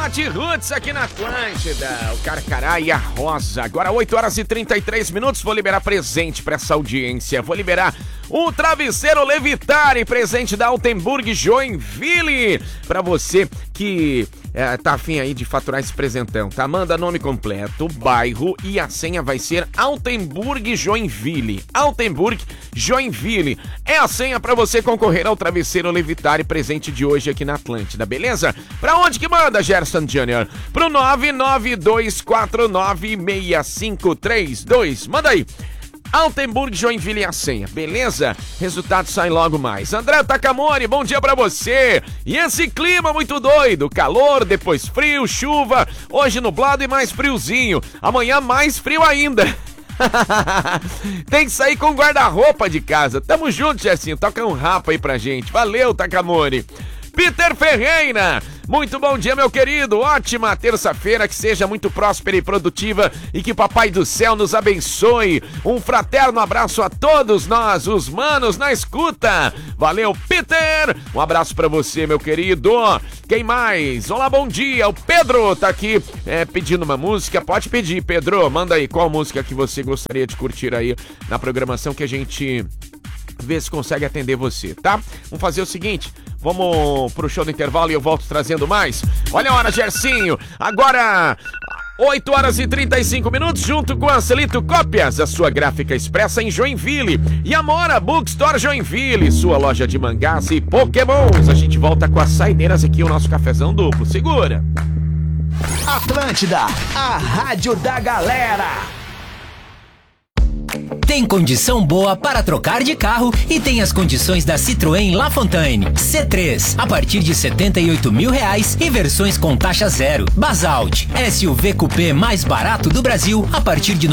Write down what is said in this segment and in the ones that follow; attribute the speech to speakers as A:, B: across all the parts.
A: Pagode Roots aqui na Atlântida, o Carcará e a Rosa. Agora 8h33, vou liberar presente pra essa audiência. Vou liberar um travesseiro Levitare, presente da Altenburg Joinville, pra você que tá afim aí de faturar esse presentão, tá? Manda nome completo, bairro e a senha vai ser Altenburg Joinville. Altenburg Joinville é a senha pra você concorrer ao travesseiro Levitare presente de hoje aqui na Atlântida, beleza? Pra onde que manda, Gerson Jr.? Pro 992496532. Manda aí. Altenburg Joinville é a senha, beleza? Resultado sai logo mais. André Takamori, bom dia pra você. E esse clima muito doido, calor, depois frio, chuva, hoje nublado e mais friozinho, amanhã mais frio ainda. Tem que sair com guarda-roupa de casa. Tamo junto, Jessinho, toca um rapa aí pra gente. Valeu, Takamori. Peter Ferreira, muito bom dia, meu querido, ótima terça-feira, que seja muito próspera e produtiva e que Papai do Céu nos abençoe. Um fraterno abraço a todos nós, os manos na escuta. Valeu, Peter, um abraço pra você, meu querido. Quem mais? Olá, bom dia, o Pedro tá aqui pedindo uma música. Pode pedir, Pedro, manda aí qual música que você gostaria de curtir aí na programação que a gente vê se consegue atender você, tá? Vamos fazer o seguinte, vamos pro show do intervalo e eu volto trazendo mais. Olha a hora, Gercinho. Agora, 8h35, junto com a Celito Cópias, a sua gráfica expressa em Joinville. E Amora Bookstore Joinville, sua loja de mangás e pokémons. A gente volta com as saideiras aqui, o nosso cafezão duplo. Segura!
B: Atlântida, a rádio da galera.
C: Tem condição boa para trocar de carro e tem as condições da Citroën La Fontaine C3 a partir de R$78 mil e versões com taxa zero. Basalt SUV Coupé mais barato do Brasil a partir de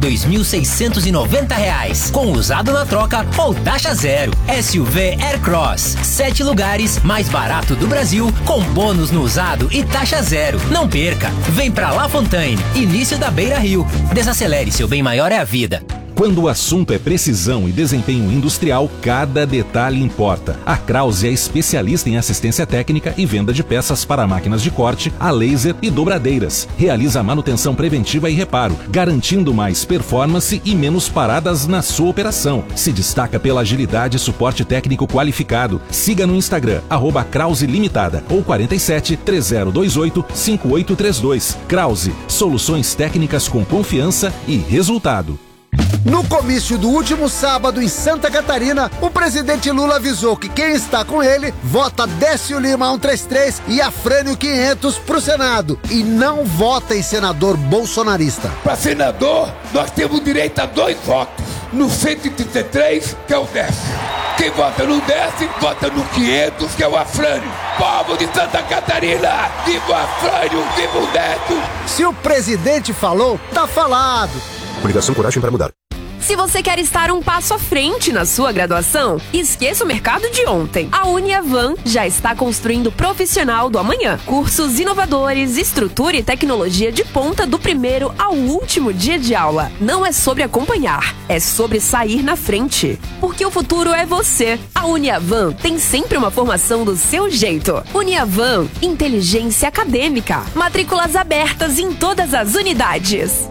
C: R$92.690 com usado na troca ou taxa zero. SUV Aircross 7 lugares mais barato do Brasil com bônus no usado e taxa zero. Não perca, vem pra La Fontaine, início da Beira Rio. Desacelere, seu bem maior é a vida.
D: Quando o assunto é precisão e desempenho industrial, cada detalhe importa. A Krause é especialista em assistência técnica e venda de peças para máquinas de corte, a laser e dobradeiras. Realiza manutenção preventiva e reparo, garantindo mais performance e menos paradas na sua operação. Se destaca pela agilidade e suporte técnico qualificado. Siga no Instagram, @Krause Limitada ou 47 3028 5832. Krause, soluções técnicas com confiança e resultado.
E: No comício do último sábado em Santa Catarina, o presidente Lula avisou que quem está com ele vota Décio Lima 133 e Afrânio 500 pro Senado e não vota em senador bolsonarista.
F: Para senador, nós temos direito a 2 votos. No 133, que é o Décio. Quem vota no Décio, vota no 500, que é o Afrânio. Povo de Santa Catarina, viva o Afrânio, viva o Décio.
E: Se o presidente falou, tá falado.
G: Coligação Coragem para Mudar.
H: Se você quer estar um passo à frente na sua graduação, esqueça o mercado de ontem. A Uniavan já está construindo o profissional do amanhã. Cursos inovadores, estrutura e tecnologia de ponta do primeiro ao último dia de aula. Não é sobre acompanhar, é sobre sair na frente. Porque o futuro é você. A Uniavan tem sempre uma formação do seu jeito. Uniavan, inteligência acadêmica. Matrículas abertas em todas as unidades.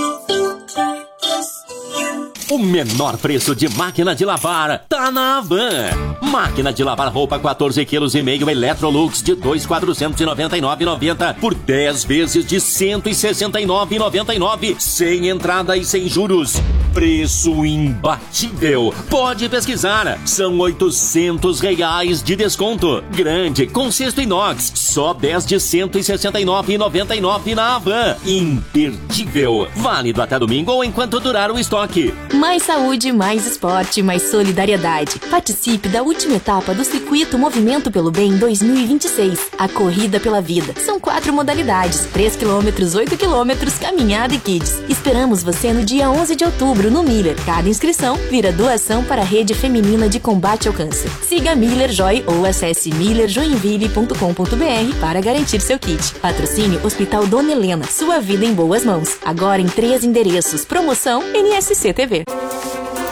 I: O menor preço de máquina de lavar tá na Havan. Máquina de lavar roupa 14,5 kg Electrolux de 2.499,90 por 10 vezes de 169,99 sem entrada e sem juros. Preço imbatível. Pode pesquisar. São R$800 de desconto. Grande, com cesto inox. Só 10 de 169,99 na Havan. Imperdível. Válido até domingo ou enquanto durar o estoque.
J: Mais saúde, mais esporte, mais solidariedade. Participe da última etapa do Circuito Movimento pelo Bem 2026. A Corrida pela Vida. São 4 modalidades. 3 km, 8 km, caminhada e kids. Esperamos você no dia 11 de outubro no Miller. Cada inscrição vira doação para a Rede Feminina de Combate ao Câncer. Siga Miller Joy ou acesse millerjoinville.com.br para garantir seu kit. Patrocínio Hospital Dona Helena. Sua vida em boas mãos. Agora em 3 endereços. Promoção NSC TV.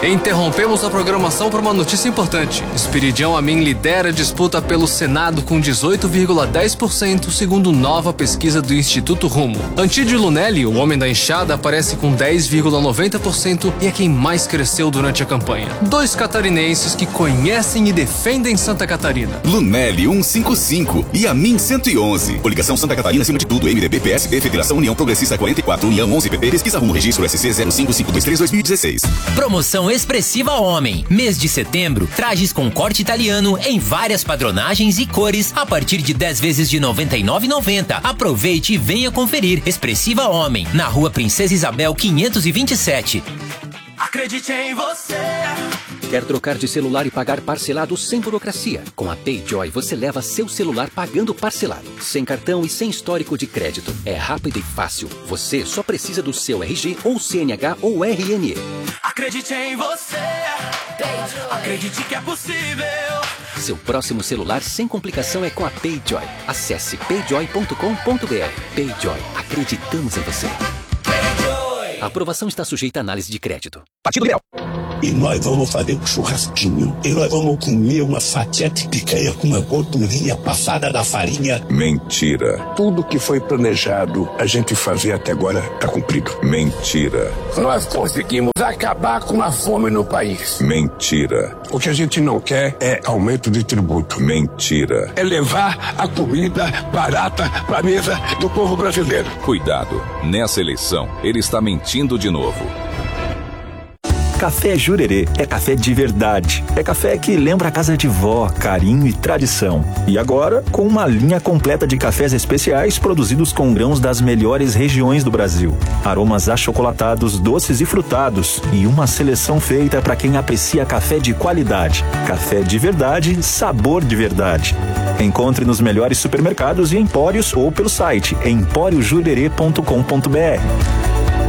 K: Interrompemos a programação para uma notícia importante. Esperidião Amin lidera a disputa pelo Senado com 18,10%, segundo nova pesquisa do Instituto Rumo. Antídio Lunelli, o homem da enxada, aparece com 10,90% e é quem mais cresceu durante a campanha. 2 catarinenses que conhecem e defendem Santa Catarina.
L: Lunelli 155 e Amin 111. Coligação Santa Catarina acima de tudo. MDB, PSD, Federação União Progressista 44, União 11PP, Pesquisa Rumo, Registro SC 05523-2016.
C: Promoção expressiva homem. Mês de setembro, trajes com corte italiano em várias padronagens e cores a partir de 10 vezes de R$ 99,90. Aproveite e venha conferir. Expressiva homem, na Rua Princesa Isabel 527.
M: Acredite em você.
N: Quer trocar de celular e pagar parcelado sem burocracia? Com a PayJoy você leva seu celular pagando parcelado, sem cartão e sem histórico de crédito. É rápido e fácil. Você só precisa do seu RG ou CNH ou RNE.
M: Acredite em você. PayJoy. Acredite que é possível.
N: Seu próximo celular sem complicação é com a PayJoy. Acesse payjoy.com.br. PayJoy. Acreditamos em você. A aprovação está sujeita à análise de crédito.
O: Partido Liberal. E nós vamos fazer um churrasquinho. E nós vamos comer uma fatia de picanha com uma gordurinha passada da farinha.
P: Mentira. Tudo que foi planejado a gente fazer até agora está cumprido. Mentira.
F: Nós conseguimos acabar com a fome no país.
P: Mentira. O que a gente não quer é aumento de tributo. Mentira.
F: É levar a comida barata para a mesa do povo brasileiro.
D: Cuidado. Nessa eleição, ele está mentindo de novo.
Q: Café Jurerê é café de verdade. É café que lembra a casa de vó, carinho e tradição. E agora, com uma linha completa de cafés especiais produzidos com grãos das melhores regiões do Brasil. Aromas achocolatados, doces e frutados. E uma seleção feita para quem aprecia café de qualidade. Café de verdade, sabor de verdade. Encontre nos melhores supermercados e empórios ou pelo site emporiojurerê.com.br.